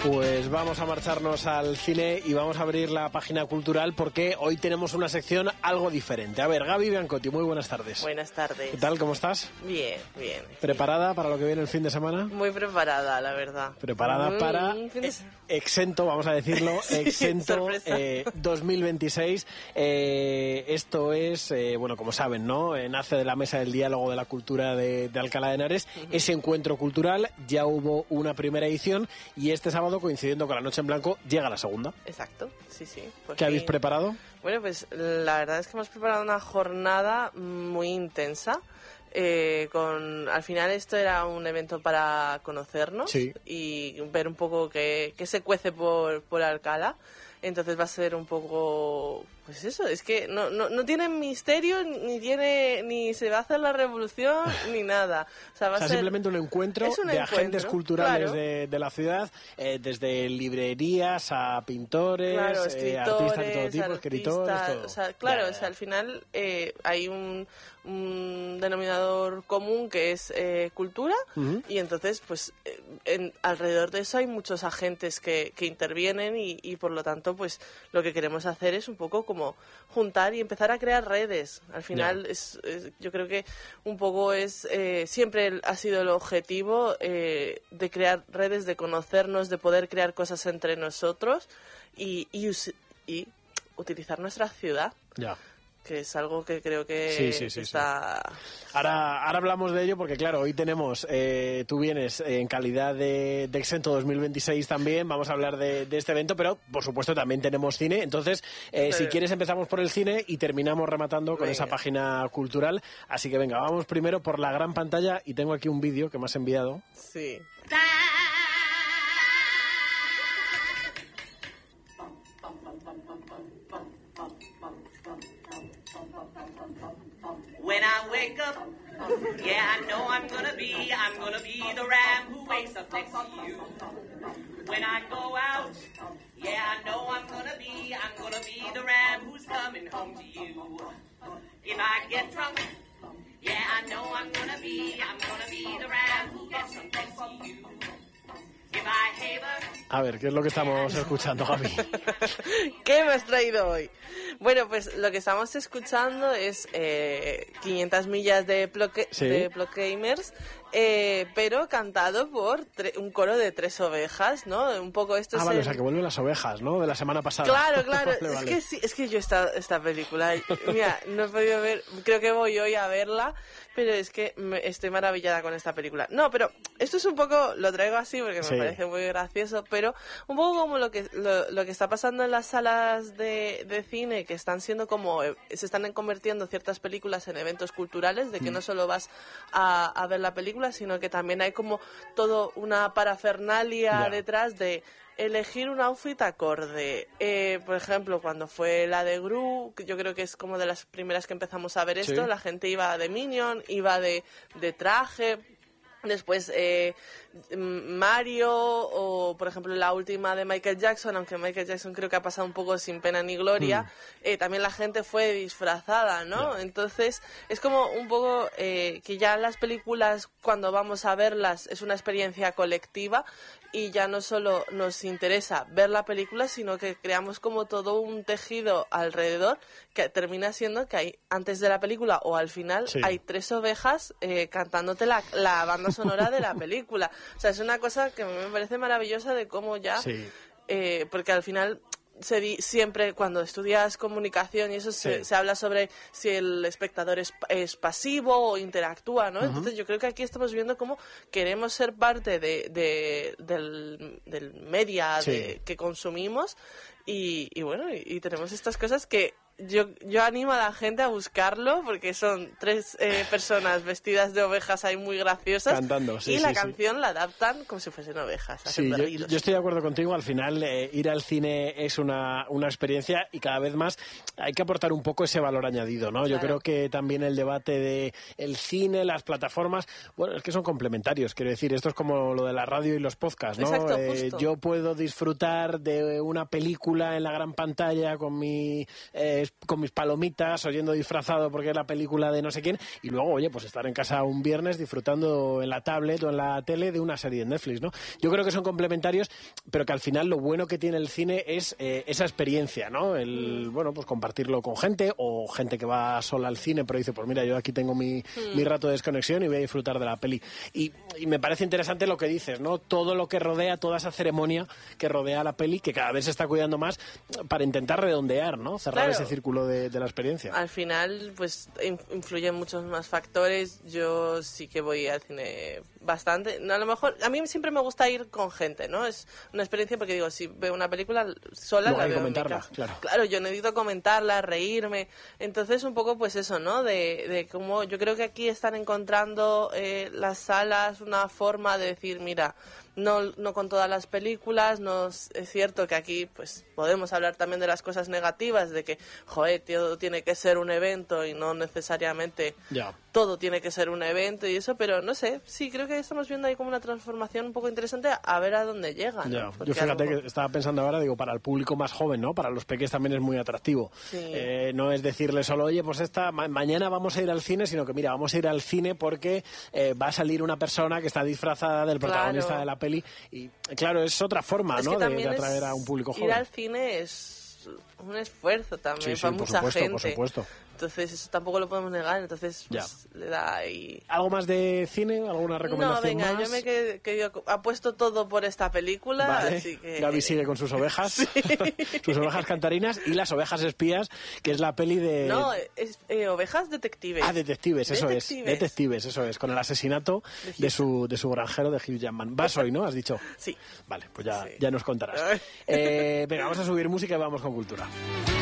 Pues vamos a marcharnos al cine y vamos a abrir la página cultural porque hoy tenemos una sección algo diferente. A ver, Gaby Biancotti, muy buenas tardes. Buenas tardes. ¿Qué tal? ¿Cómo estás? Bien, bien. ¿Preparada para lo que viene el fin de semana? Muy preparada, la verdad. Preparada para Exento, vamos a decirlo, Sí, Exento 2026. Esto es, bueno, como saben, ¿no? Nace de la Mesa del Diálogo de la Cultura de Alcalá de Henares. Ese encuentro cultural, ya hubo una primera edición y este sábado, coincidiendo con la Noche en Blanco, llega la segunda. Exacto, sí, sí. ¿Qué habéis preparado? Bueno, pues la verdad es que hemos preparado una jornada muy intensa. Al final esto era un evento para conocernos, sí, y ver un poco qué se cuece por Alcalá. Entonces va a ser un poco, pues eso, es que no tiene misterio, ni se va a hacer la revolución, ni nada. O sea, va a ser simplemente un encuentro de agentes culturales, claro, de la ciudad, desde librerías a pintores, claro, artistas de todo tipo, escritores, todo. O sea, claro, o sea, al final hay un denominador común que es cultura, y entonces pues alrededor de eso hay muchos agentes que intervienen y por lo tanto pues lo que queremos hacer es un poco como juntar y empezar a crear redes. Al final yo creo que un poco siempre ha sido el objetivo de crear redes, de conocernos, de poder crear cosas entre nosotros y utilizar nuestra ciudad. Ya. Que es algo que creo que está... Sí. Ahora hablamos de ello porque, claro, hoy tenemos, tú vienes en calidad de Exento 2026 también, vamos a hablar de este evento, pero por supuesto también tenemos cine, entonces si quieres empezamos por el cine y terminamos rematando con esa página cultural, así que venga, vamos primero por la gran pantalla y tengo aquí un vídeo que me has enviado. Sí. When I wake up, yeah, I know I'm gonna be the ram who wakes up next to you. When I go out, yeah, I know I'm gonna be the ram who's coming home to you. If I get drunk, yeah, I know I'm gonna be the ram who gets drunk next to you. A ver, ¿qué es lo que estamos escuchando, Javi? ¿Qué me has traído hoy? Bueno, pues lo que estamos escuchando es 500 millas de Gamers, pero cantado por un coro de 3 ovejas, ¿no? Un poco esto es... vale, o sea, que vuelven las ovejas, ¿no? De la semana pasada. Claro. Vale. Que sí, es que yo esta película, mira, no he podido ver, creo que voy hoy a verla, pero es que estoy maravillada con esta película. No, pero esto es un poco, lo traigo así porque me parece muy gracioso, pero un poco como lo que está pasando en las salas de cine, que están siendo como, se están convirtiendo ciertas películas en eventos culturales, de que no solo vas a ver la película, sino que también hay como todo una parafernalia detrás de elegir un outfit acorde. Por ejemplo, cuando fue la de Gru, que yo creo que es como de las primeras que empezamos a ver esto, la gente iba de Minion, iba de traje. Después Mario, o por ejemplo la última de Michael Jackson, aunque Michael Jackson creo que ha pasado un poco sin pena ni gloria, también la gente fue disfrazada, ¿no? Entonces es como un poco que ya las películas, cuando vamos a verlas, es una experiencia colectiva y ya no solo nos interesa ver la película, sino que creamos como todo un tejido alrededor que termina siendo que hay, antes de la película o al final, hay 3 ovejas cantándote la banda sonora de la película. O sea, es una cosa que me parece maravillosa de cómo ya... porque al final... siempre cuando estudias comunicación y eso se habla sobre si el espectador es pasivo o interactúa, ¿no? Entonces yo creo que aquí estamos viendo cómo queremos ser parte del media que consumimos y bueno, y tenemos estas cosas que yo animo a la gente a buscarlo porque son 3 personas vestidas de ovejas ahí muy graciosas cantando, y la canción la adaptan como si fuesen ovejas. Yo estoy de acuerdo contigo. Al final ir al cine es una experiencia y cada vez más hay que aportar un poco ese valor añadido, ¿no? Claro. Yo creo que también el debate de el cine, las plataformas, bueno, es que son complementarios. Quiero decir, esto es como lo de la radio y los podcasts, ¿no? Exacto, yo puedo disfrutar de una película en la gran pantalla con mi con mis palomitas, oyendo Disfrazado porque es la película de no sé quién, y luego, oye, pues estar en casa un viernes disfrutando en la tablet o en la tele de una serie de Netflix, ¿no? Yo creo que son complementarios, pero que al final lo bueno que tiene el cine es esa experiencia, ¿no? Bueno, pues compartirlo con gente, o gente que va sola al cine, pero dice, pues mira, yo aquí tengo mi rato de desconexión y voy a disfrutar de la peli. Y me parece interesante lo que dices, ¿no? Todo lo que rodea, toda esa ceremonia que rodea la peli, que cada vez se está cuidando más para intentar redondear, ¿no? Cerrar ese círculo de la experiencia. Al final, pues influyen muchos más factores. Yo sí que voy al cine bastante. A lo mejor, a mí siempre me gusta ir con gente, ¿no? Es una experiencia porque digo, si veo una película sola, la veo comentarla, en mi casa. Claro, yo necesito comentarla, reírme. Entonces, un poco pues eso, ¿no? De cómo yo creo que aquí están encontrando las salas una forma de decir, mira, no con todas las películas, es cierto que aquí pues podemos hablar también de las cosas negativas, de que, joder, todo tiene que ser un evento y no necesariamente todo tiene que ser un evento y eso, pero no sé, sí, creo que estamos viendo ahí como una transformación un poco interesante, a ver a dónde llega, ¿no? Yo fíjate que estaba pensando ahora, digo, para el público más joven, ¿no? Para los pequeños también es muy atractivo. Sí. No es decirle solo, oye, pues mañana vamos a ir al cine, sino que mira, vamos a ir al cine porque va a salir una persona que está disfrazada del protagonista de la peli, y claro, es otra forma, ¿no? De atraer a un público joven. Ir al cine es un esfuerzo también para mucha gente. Por supuesto. Entonces eso tampoco lo podemos negar, entonces pues, le da ahí... ¿Algo más de cine? ¿Alguna recomendación más? No, venga, yo me he apuesto todo por esta película, vale. Así que... Gaby sigue con sus ovejas, sí. Sus ovejas cantarinas y Las ovejas espías, que es la peli de... No, es ovejas detectives. Detectives, eso es. Detectives, eso es, con el asesinato de su granjero de Hugh Jackman. Vas hoy, ¿no? ¿Has dicho? Sí. Vale, pues ya nos contarás. Venga, vamos a subir música y vamos con cultura.